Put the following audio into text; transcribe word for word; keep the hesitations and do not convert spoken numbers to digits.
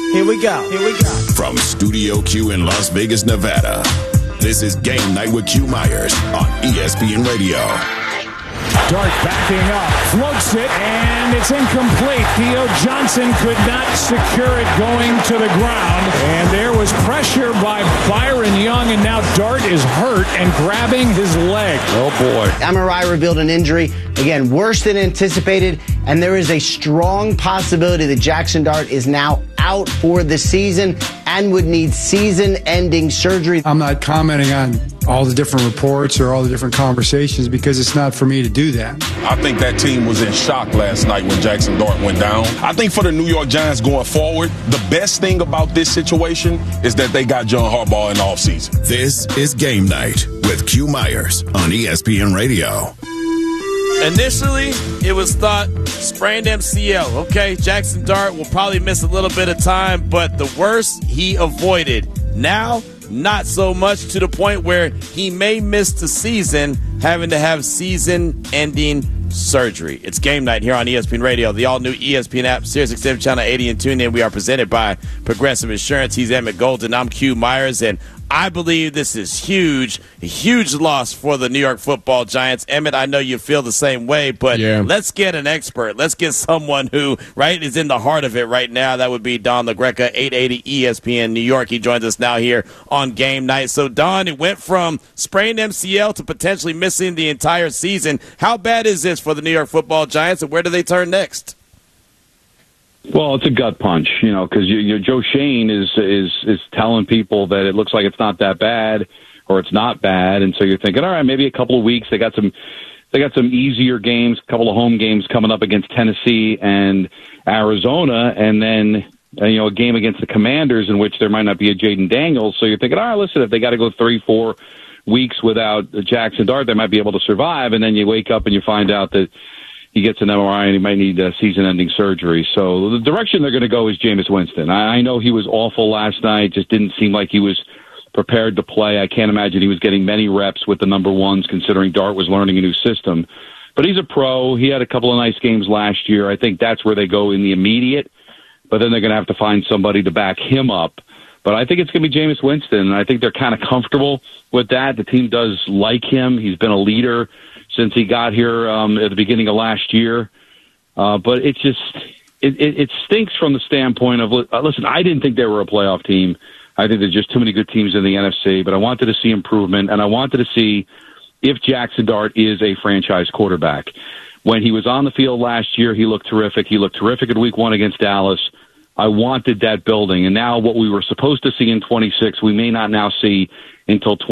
Here we go. Here we go. From Studio Q in Las Vegas, Nevada, this is Game Night with Q Myers on E S P N Radio. Dart backing up, floats it, and it's incomplete. Theo Johnson could not secure it going to the ground, and there was pressure by Byron Young, and now Dart is hurt and grabbing his leg. Oh, boy. M R I revealed an injury, again, worse than anticipated, and there is a strong possibility that Jackson Dart is now out for the season and would need season-ending surgery. I'm not commenting on all the different reports or all the different conversations because it's not for me to do that. I think that team was in shock last night when Jackson Dart went down. I think for the New York Giants going forward, the best thing about this situation is that they got John Harbaugh in the offseason. This is Game Night with Q Myers on E S P N Radio. Initially, it was thought sprained M C L. Okay, Jackson Dart will probably miss a little bit of time, but the worst he avoided. Now, not so much, to the point where he may miss the season, having to have season-ending surgery. It's Game Night here on E S P N Radio, the all-new E S P N app, Sirius X M Channel eighty, and tune in. We are presented by Progressive Insurance. He's Emmett Golden. I'm Q Myers, and I believe this is huge, a huge loss for the New York Football Giants. Emmett, I know you feel the same way, but yeah. Let's get an expert. Let's get someone who, right, is in the heart of it right now. That would be Don LaGreca, eight eighty E S P N New York. He joins us now here on Game Night. So, Don, it went from sprained M C L to potentially missing the entire season. How bad is this for the New York Football Giants, and where do they turn next? Well, it's a gut punch, you know, because you, you, Joe Shane is is is telling people that it looks like it's not that bad, or it's not bad, and so you're thinking, all right, maybe a couple of weeks. They got some, they got some easier games, a couple of home games coming up against Tennessee and Arizona, and then uh, you know a game against the Commanders in which there might not be a Jaden Daniels. So you're thinking, all right, listen, if they got to go three, four weeks without Jackson Dart, they might be able to survive, and then you wake up and you find out that he gets an M R I and he might need uh, season-ending surgery. So the direction they're going to go is Jameis Winston. I, I know he was awful last night, just didn't seem like he was prepared to play. I can't imagine he was getting many reps with the number ones, considering Dart was learning a new system. But he's a pro. He had a couple of nice games last year. I think that's where they go in the immediate. But then they're going to have to find somebody to back him up. But I think it's going to be Jameis Winston, and I think they're kind of comfortable with that. The team does like him. He's been a leader since he got here um, at the beginning of last year. Uh, but it's just, it, it, it stinks from the standpoint of, uh, listen, I didn't think they were a playoff team. I think there's just too many good teams in the N F C, but I wanted to see improvement, and I wanted to see if Jackson Dart is a franchise quarterback. When he was on the field last year, he looked terrific. He looked terrific in week one against Dallas. I wanted that building, and now what we were supposed to see in twenty-six, we may not now see until